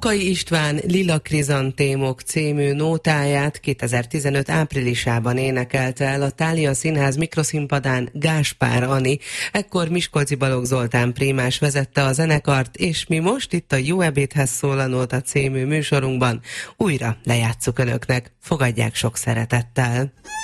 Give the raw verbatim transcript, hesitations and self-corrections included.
Bokai István Lila Krizantémok című nótáját kétezer-tizenöt áprilisában énekelte el a Thália Színház mikroszínpadán Gáspár Ani, ekkor Miskolci Balogh Zoltán prímás vezette a zenekart, és mi most itt a Jó ebédhez szól a nóta című műsorunkban újra lejátsszuk önöknek. Fogadják sok szeretettel!